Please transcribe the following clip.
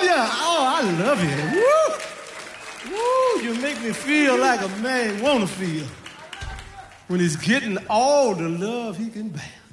you. Oh, I love you. Woo! Woo! You make me feel like a man want to feel when he's getting all the love he can bear.